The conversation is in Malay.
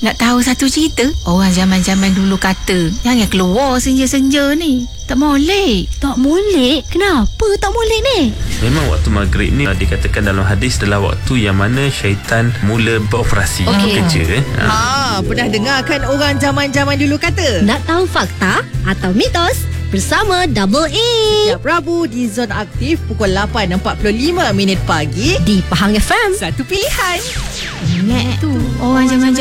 Nak tahu satu cerita? Orang zaman-zaman dulu kata, jangan keluar senja-senja ni. Tak molek. Tak molek? Kenapa tak molek ni? Memang waktu maghrib ni dikatakan dalam hadis adalah waktu yang mana syaitan mula beroperasi, bekerja. Pernah dengar kan orang zaman-zaman dulu kata? Nak tahu fakta atau mitos? Bersama Double A Setiap Rabu di Zona Aktif pukul 8.45 minit pagi di Pahang FM. Satu pilihan. Ingat tu, orang zaman-zaman